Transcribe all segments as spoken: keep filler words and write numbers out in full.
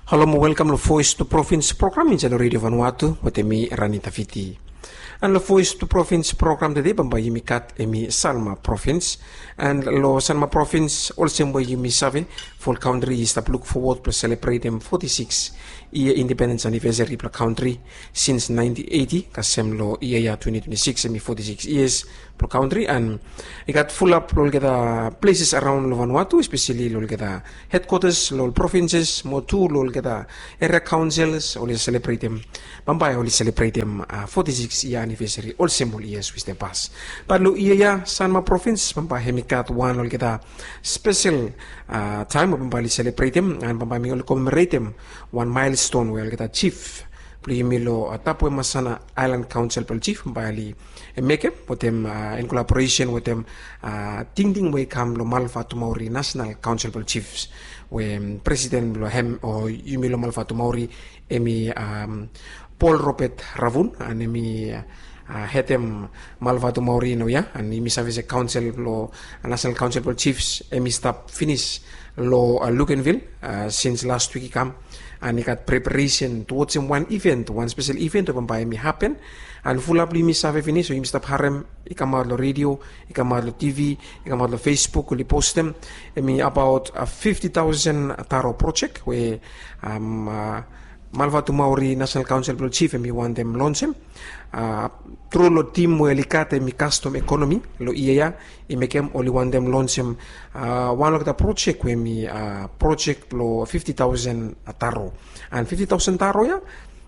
Hello mo welcome lo Voice to Province program in Jalo Radio Vanuatu watemi Rani Tafiti. And lo Voice to Province program today bamba yimi kat emi Salma Province and lo Salma Province also mo yimi save full country is to look forward to celebrate them forty-six year independence anniversary per country since nineteen eighty kasem lo year twenty twenty-six emi forty-six years per country and we got full up lo get places around lo Vanuatu especially lo get headquarters lo provinces mo two lo get area councils only celebrate them bamba only celebrate them uh, forty-six year anniversary all symbol years with the pass but lo iya Salma Province bamba hemikat one lo get special uh, time bamba celebrate them and bamba mi commemorate them one milestone where get chief Primilo uh, Tapue Masana Island Council pel chief bali make with them uh, in collaboration with them uh, ting ting way come lo Malfa Tumauri National Council pel chiefs when President lo hem or Yumilo Malfa Tumauri emi um, Paul Robert Ravun and emi uh, uh, hetem Malfa Tumauri no ya and emi service council lo uh, National Council pel chiefs emi stop finish lo uh, Luganville uh, since last week come and it got preparation towards one event, one special event of by me happen and full up limi sa finish so im stop harem ikamad lo radio ikamad lo T V ikamad lo Facebook uli post them emi about a fifty thousand taro project where um uh, Malfa Tumauri National Council pel chief emi want them launch him uh, through lo team where likate mi custom economy lo iya i mekem only want them launch him uh, one of the project where mi uh, project lo fifty thousand taro and fifty thousand taro ya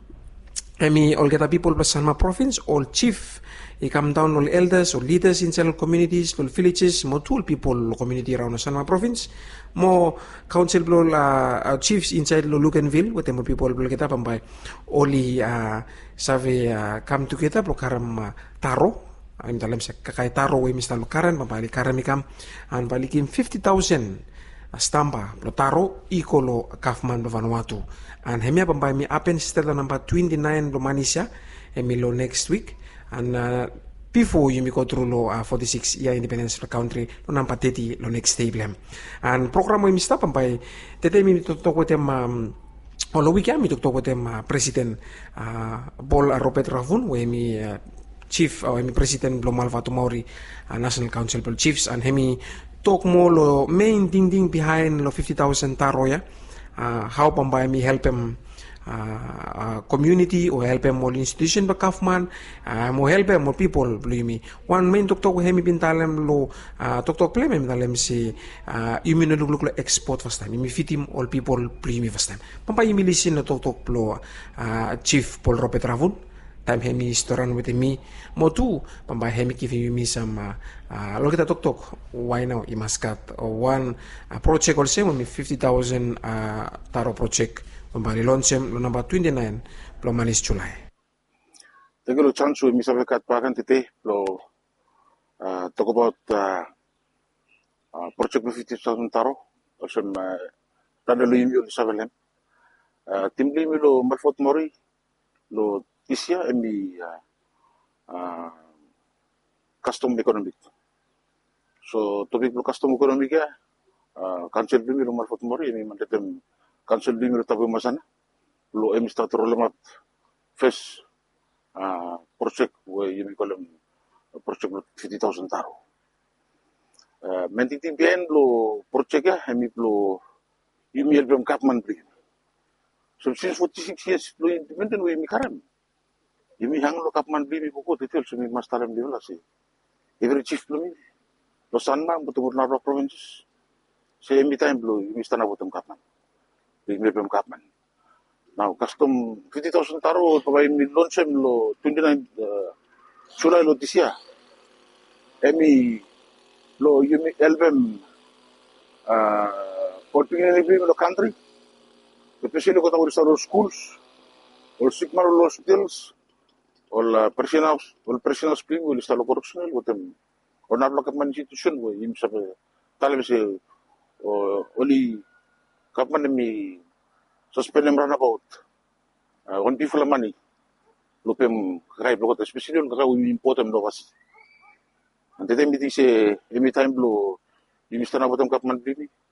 emi all get people plus Salma Province all chief I come down all elders or leaders in several communities, all villages, more tool people community around Salma Province, more council people, uh, chiefs inside Luganville, what more people will get up and by only uh, save uh, come together, blokaram uh, taro. I'm telling you, kakay taro we Mister Lukaran, babali karamikam, and balikim fifty thousand stampa lo taro iko lo kafman lo Vanuatu, and hemia bambay mi apen stella number twenty-nine lo Manisha, emi lo next week. And uh, before you go through lo uh, forty-six year independence of the country lo nampa thirty lo next table and program mo mi stop by tete mi talk with them um, on the weekend mi talk with them uh, president uh, Paul uh, Robert Ravun we mi uh, chief or uh, mi president lo Malfa Tumauri uh, National Council pel chiefs and hemi talk mo lo main ding ding behind lo fifty thousand taro ya uh, how pambay mi help him Uh, uh, community or help them all institution ba kafman uh, mo help them more people blimi one main tok tok hemi bintalem lo uh, tok tok plem bintalem si uh, immunoluglo export fastan imi fitim all people blimi fastan pampa imi lisin no tok tok lo uh, chief Paul Robert Ravun time hemi storan with me mo tu pampa hemi kifi mi sama uh, lo kita tok tok why now imaskat or one uh, project also mi fifty thousand uh, taro project Pembali launching lo number twenty-nine lo Manis July. Thank you, chance we miss kat pakan tete lo uh, talk about uh, uh, project of fifty thousand taro. Also, tanda lo yun yun sa velem. Tim limi lo Malfa Tumauri lo isya emi uh, uh, custom economic. So topic lo custom economic ya uh, council limi lo Malfa Tumauri emi mandatem Council Bimiro Tapue Masana, lo emi starter lemat first uh, project where you call them project fifty thousand taro. Uh, Menting bien lo project ya emi lo emi album kapman bli. So since forty-six years lo independent we emi karam. Emi hang lo kapman bli mi poko detail so mi mastaram di wala si. Every chief lo mi lo sanma betul betul provinces. Se emi time lo emi stana botam kapman. Milbem Kapman. Now, custom fifty thousand taro, pagay mi launch em lo twenty-nine uh, July lo this year. Emi lo yumi album uh, porting ni lo country. Especially ko tawag sa schools, or sigmar lo hospitals, or personal, or personal spring, or sa lo correctional, or tem, or na Kapman institution, or yun sa talab si oli Kapman mi suspend them runabout. Uh, one people money. Lupem kay blogot especially on kakaw important lo kasi. And then mi say every time lo yung istana botam Kapman bini.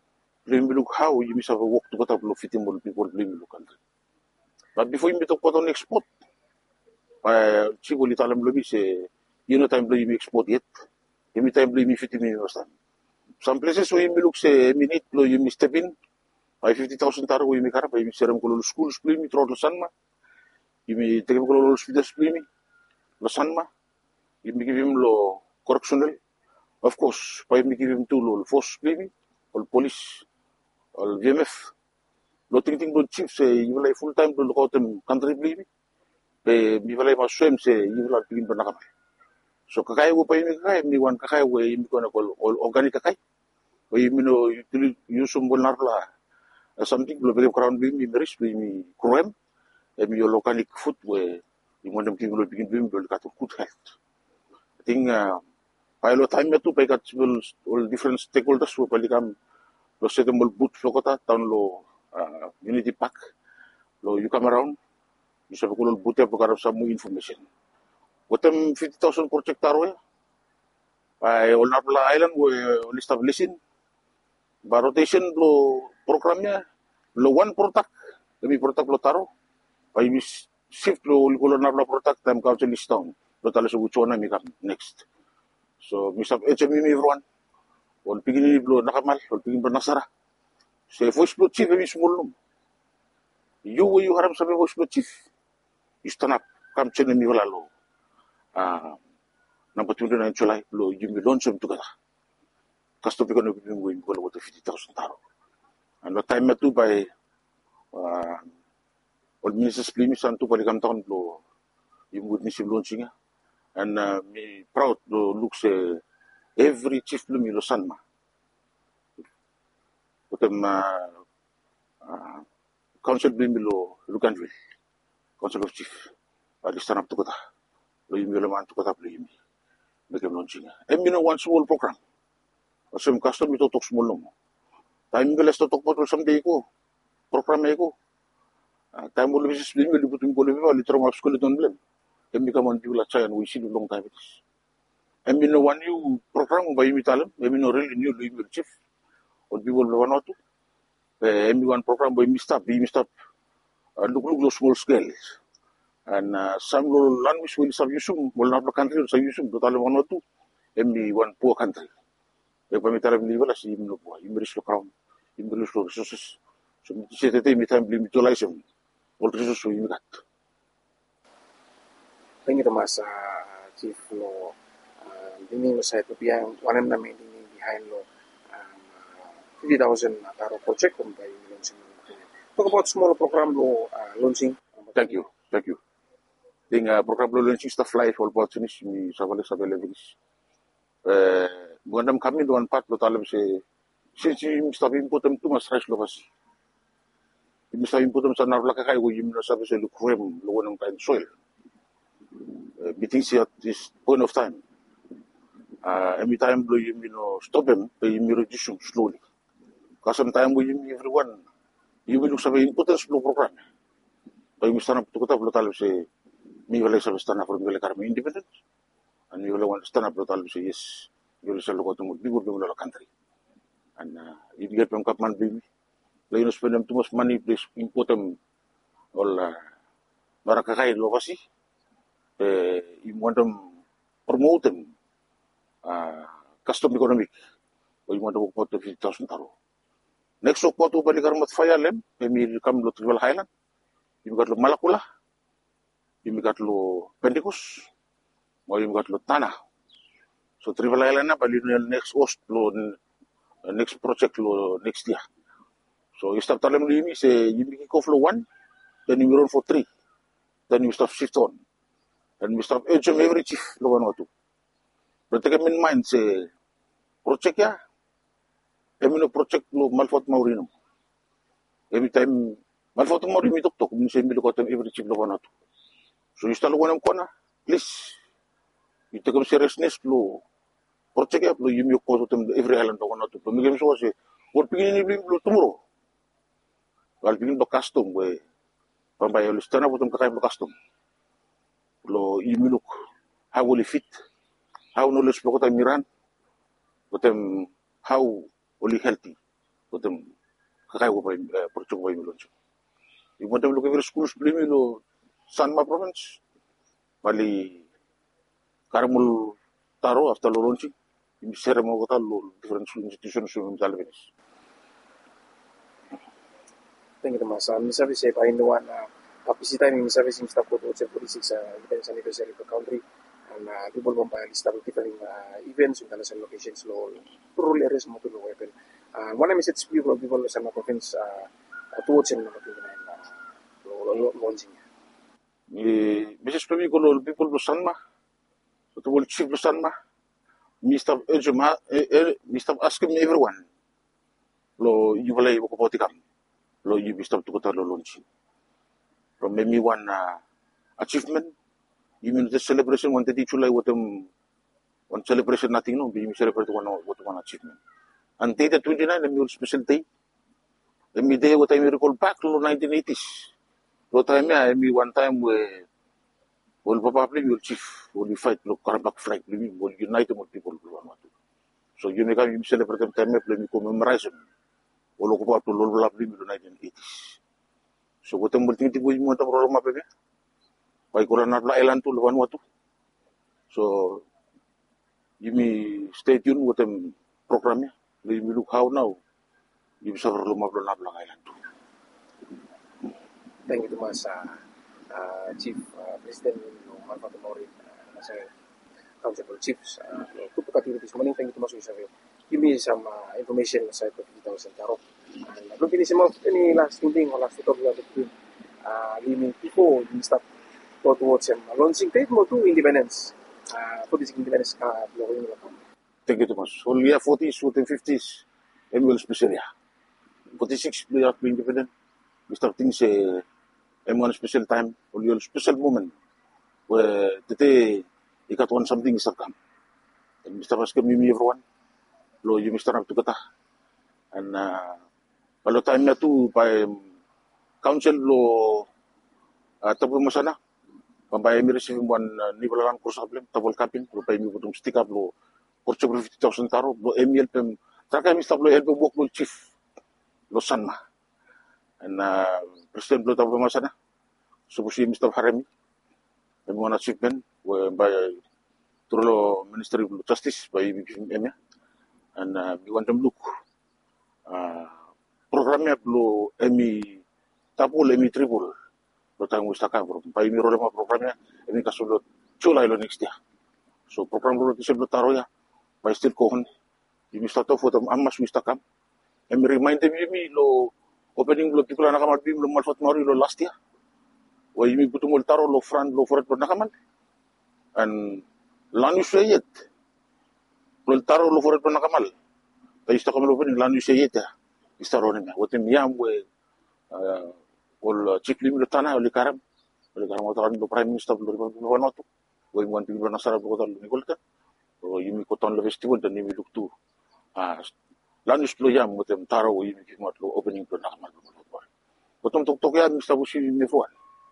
blame look how you miss have a work to get up lo fitting more people blame look country. But before you meet up on export, uh, Chiboli Talam Lobby say, you know, time blame export yet. Every time blame fifty million. Some places where you look say, a minute, blow you step in, by fifty thousand taro, you make up, you serum color schools, blame me, throw the sunma, you may take a color speeders, blame me, the sunma, you may give him low correctional, of course, by me give him two low force, blame me, or police, or V M F. Lo ting-ting do chief say, you will full time to look out them country, blame me, you will have swim say, you will have been banana. So kakai wo pa yung kakai, mi wan kakai wo yung ko na call organic kakai. Wo yung no use some bonarla something lo bigem crown bim mi meris mi krem e mi organic food we yung mo dem kingulo bigim bim do ka to good health. I think uh pilot time to pay kat all different stakeholders wo palikam lo setembol boot lo kota town lo uh, unity pack lo you come around you sabi ko lo boot ya pagkarap sa mo information. Watem fifty thousand project taro ya. Ay all Napla Island we all establishing. Ba rotation lo programnya lo one product demi product lo taro. Ay mis shift lo lo Napla product time council list down. Lo tala sa buchona mi next. So misap H M M everyone. Wal pigini lo nakamal, wal pigin ba nasara. Say voice lo chief mi small. You you haram sabi voice lo chief. Istanap kam chen mi wala lo. Uh, number twenty-nine July, lo you may launch them together. Custom because we will go over fifty thousand taro. And the time met to by uh, all ministers please and to Palikam town lo you would miss him launching and uh, me proud lo looks uh, every chief lo mi lo sanma. But um uh, uh, council blim lo Luganville, council of chief, uh, they stand up together. Lo yung laman to katap lo yung make them launching. And you know one small program. Kasi yung custom ito talk small lang. Time nga less to talk about someday ko. Program ko. Time mo lumisis din mo libutin ko lumiwa litro mga school ito nblem. And become on people at and we see the long time it is. And you know one new program by Mitalam, maybe no really new lo yung chief. Or people lo one or two. And one program by Mistap, be Mistap. Look look small scale. And uh, some language will some yusum will not be country or some yusum to tell one or two and be one poor country. If we tell them level as you know you may look around you may look resources so you say that they may time be utilize them all resources you got. Thank you Thomas uh, Chief Lo dini mo sa ito biyang wanan namin dini behind lo fifty thousand taro project kung ba yung launching. Talk about small program lo uh, launching. Thank you. Thank you. Ting uh, program lo launching stuff live all about finish mi savale savale vigis. Eh buandam kami doan part lo talam se si si stuff input em tu mas fresh lo basi. Im stuff input em sa narla ka kai go yim no sabe se lo krem lo wonong kind soil. Uh, meeting see at this point of time. Uh, every time lo yim no stop em pe yim reduce slowly. Kasi time go yim everyone you will look sabe importance lo program. Pag yung stand up to kota, talim si mi wala sa stand up for mi wala karami independent. And mi wala stand up talim si yes, mi wala sa lugar tungod bigor mi wala country. And uh, you get from Kapman baby. Lain spend them too much money, please import them all uh, barakakay lo kasi. Eh, you want them promote them uh, custom economic. O you want to work to fifty thousand taro. Next work to balikan mat fayalem, mi kam lo Tribal Highland. Yung got lo Malakula, yung got lo Pentecost, o yung got lo Tana. So Tribal Island na bali no next host lo next project lo next year. So you start telling me say you make off lo one, then you run for three, then you start shift on, then you start H M every chief lo one or two. But take in mind say project ya, emino project lo Malfort Maurino. Every time Malfoto mo rin mitok-tok, kung siya milukotan every chip lo na to. So yung talo ko ng kona, please, you take up seriousness lo, project ya, lo yung yung koto every island lo na to. Pamigay mo siya kasi, wala pingin ni lo tomorrow. Wala pingin lo custom, we, pambaya lo, stand up lo kakayang lo custom. Lo yung miluk, how will it fit, how knowledge lo ko tayo miran, but um, how will it healthy, but um, kakai ko pa project pa yung lunch. Yung mo lo kevir schools blimi lo Sanma province. Bali karamul taro after lo lunch. Yung sere mo ko lo different institutions yung Salvenis. Thank you, Mas. Um, Mister Vice, I know one kapasita ni Mister Vice Mister Koto sa forty-six sa Independence Anniversary of the country. And uh, people want to list out different uh, events in international locations, lo rural areas mo to lo weapon. Uh, one message people people sa mga province uh, towards yung mga twenty-nine lo launching. Eh, message pa mi ko lo people lo Sanma. So to will chief lo Sanma. Mister Ejuma, Mister asking everyone. Lo you will ko poti kam. Lo you Mister to ko lo launching. From maybe one uh, achievement. You mean the celebration one thirty July what um one celebration nothing no be celebrate one what one achievement. And day the twenty-nine the mule special day. The me day what I recall back to nineteen eighties. Lo time I me one time where all probably will chief will fight lo Karabakh flag will unite with people. So you make you celebrate them time me commemorate. All ko pa to lo lo nineteen eighties. So what am multi tipo mo ta pro ma pe. Pai kurang nak island tu lawan waktu. So, you may stay tuned with them programnya. You may look how now. You bisa berlumah belum nak island tu. Thank you, Mas. Uh, Chief uh, President Malvato Mori, uh, saya Council Chiefs. Untuk activities morning, thank you, Mas. Give me some uh, information sa fifty thousand taro. And belum finish mo ini last thing or last photo of the uh, limit before you start. Towards him. Launching date mo to independence. Uh, forty-six independence ka blow yung lapang. Thank you, Thomas. So, yeah, forties, fifties, and will special, yeah. forty-six, we have been independent. We start things, uh, M one special time, or your special moment, where today, you got one something is come. And Mister Vasco, me, everyone, lo, you Mister Have to get and, uh, a lot of time na to, by um, council, lo, uh, tapo mo sana, Pambaya mi receive one uh, nivalan course problem tabol kapin lo pay mi butum stick up lo porcho fifty thousand taro lo M L pem traka mi stop lo help work lo chief lo Sanma and uh, president lo tabo masana so si Mister Harami and one achievement by through lo Ministry of Justice by M and uh, we want them look uh, programnya lo emi tapol emi triple lo tayong gusto ka bro pa imiro le mga programnya ini kasulot chula ilo next year so program lo tisib lo taro ya pa still kohon you start off with them amas gusto ka and remind them yumi lo opening lo people na kamal bim lo malfat mori lo last year wa yumi buto mo taro lo front lo forward na kamal and lanu sayet lo taro lo forward na kamal tayo sta kamal opening lanu sayet ya istaro na wotem yam we uh, Ol chief limit tanah oleh karam, oleh karam otoran do prime minister do riba do wanoto. Wo im wanti do nasara do kotan ni kolta. O yimi koton le festival dan yimi luktu. Ah lanus lo yam motem taro wo yimi kimot lo opening do nakmal do ko. Kotom tok tok ya mister busi ni fuan.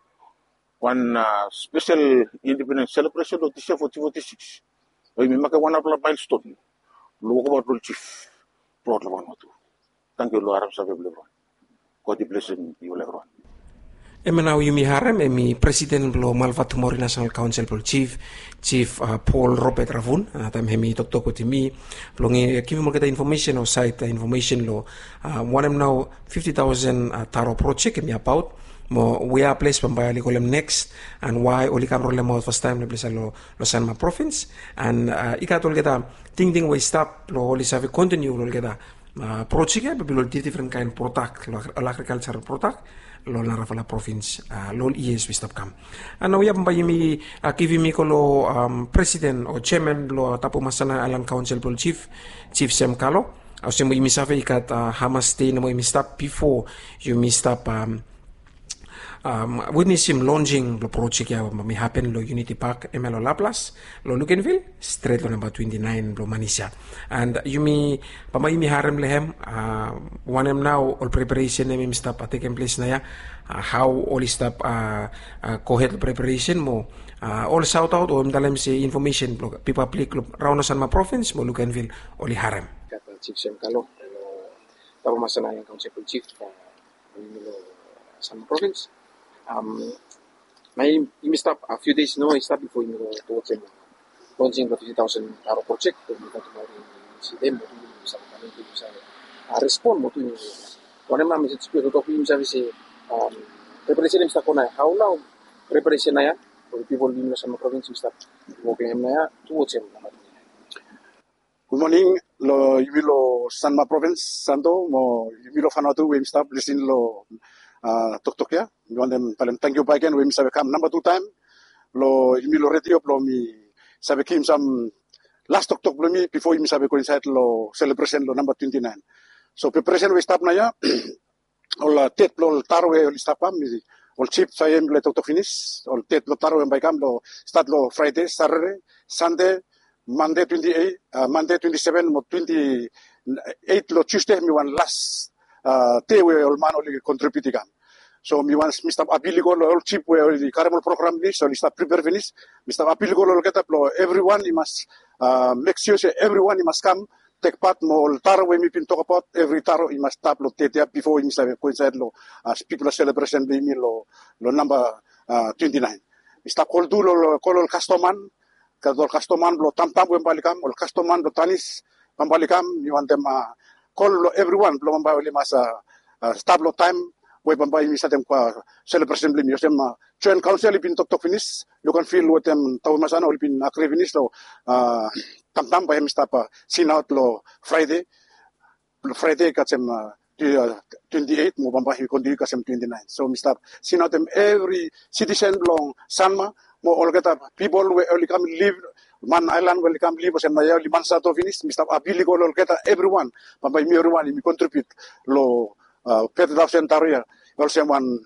One uh, special independence celebration do tisha forty forty-six. O yimi maka one of milestone. Lo ko do chief pro lo wanoto. Thank you lo arab sabe blo. God bless you everyone. Emenau yumi harem emi Presiden blo Malvato Mori National Council blo Chief Chief uh, Paul Robert Ravun uh, tam hemi tok tok timi blo ngi give mo kita information o site uh, information lo uh, one em now fifty thousand uh, taro project emi about mo we are place pambayali kolem next and why oli kam role mo first time na place lo lo Sanma province and uh, ikatol kita ting ting we stop lo oli save continue lo kita uh, project ya bilo different kind product lo agricultural product lo na rafala province uh, lo yes we stop kam ano ya pambayi mi uh, kivi mi ko lo um, president o chairman lo tapo masana alam council pol chief chief Sam Kalo o sem mi safe ikat uh, hamas stay na mo mi stop before you mi stop um, um, witness him launching lo project ya mi happen lo Unity Park M L O Laplas lo Lukenville straight lo number twenty-nine lo Manisha and you mi pamay mi harem lehem uh, one em now all preparation na mi stop at taking place na ya uh, how all stop uh, uh, kohet preparation mo uh, all shout out o dalam si information lo pipublic lo Rao na Sanma province mo Lukenville oli harem Chief Sam Kalo tapa masana yang Council Chief imi lo Salma Province. Um, may imi stop a few days no, I stop before imi lo towards him launching the fifty thousand taro project to imi katumari si dem mo imi sa kami imi sa respond mo to imi. Kung namin sa speaker to imi sabi si um preparation imi sa kona how now preparation na ya for people imi lo Salma Province imi stop working na ya towards him. Good morning, lo Yumilo Salma Province, Santo, mo Yumilo Fanatu, we stop listening lo uh, tok tok ya. You want them paling thank you back again, we sabe come number two time. Lo Yumilo radio lo mi sabe kim some last tok tok lo mi before mi sabe coincide lo celebration lo number twenty-nine. So preparation we stop na ya. Ol tet lo taro we ol stop am mi ol chip saya le tok tok finish. Ol tet lo taro we baikam lo start lo Friday, Saturday, Sunday. Monday twenty-eight, uh, Monday twenty-seven, mo twenty-eight lo Tuesday mi wan last uh, day we all man only contribute kam. So mi wan Mister Abiligo lo all chip we all the caramel program ni so Mister prepare finish. Mister Abiligo lo get up lo everyone he must uh, make sure say everyone he must come take part mo taro we mi pin talk about every taro he must stop lo tete before he Mister coincide lo uh, people celebration be mi lo lo number uh, twenty-nine. Mister call do lo call customer kadol customer lo tam-tam we balikam ol customer lo tanis pambalikam you want them uh, call lo everyone lo mambay masa uh, stop lo time we bambay mi sa tem kwa celebration blim yo sem uh, join council pin tok tok finish you can feel what them taw masana ol pin akre finish lo uh, tam-tam pa mi stop uh, sin out lo Friday lo Friday katsem uh, twenty-eight mo bambay kondi kasem twenty-nine so mi stop sin out them every citizen long Sanma mo all get up people will come live man island will come live and my liman sa to finish Mister Abili go all get everyone pambay mi everyone mi contribute lo uh, fifty thousand taria also one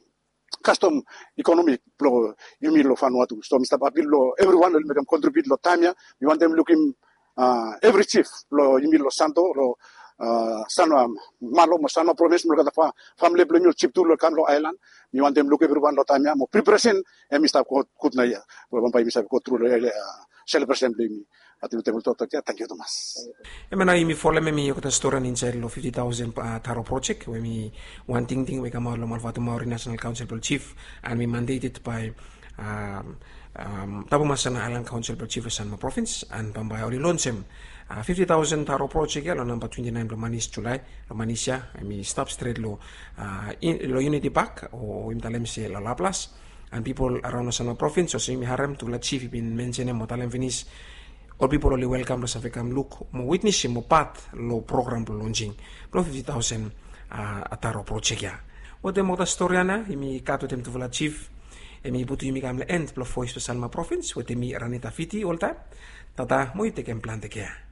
custom economic lo yumi lo Vanuatu so Mister Abili lo everyone will make them contribute lo time ya we want them looking uh, every chief lo yumi lo Santo lo uh, Sanwa malo mo Sanwa province mo kata fa family blemio chip to lo kan lo island mi want them look everyone lo time ya mo preparation e mi stop ko kut na ya po bambay mi sabi ko true lo celebration blemi atu tebul to to thank you Thomas e mana imi folle me mi yo kata store in lo fifty thousand uh, taro project we mi one thing thing we come lo Malfatu Maori National Council chief and we mandated by um, um, Tabu Masana Island Council chief of Sanma Province and Pambay Oli Lonsem uh, fifty thousand taro project ya lo number twenty-nine lo manis July lo manisya mi stop straight lo uh, in, lo unity back o imtalem si lo laplas and people around the Sanma Province so simi harem to la chief bin mention mo talem finish all people only welcome lo sa fekam look mo witness mo pat lo program lo launching lo fifty thousand uh, taro project ya o de mo ta storya na imi kato tem to la chief emi butu imi kam le end lo voice to Salma Province o te mi ranita fiti all time tata mo ite kem plan te kia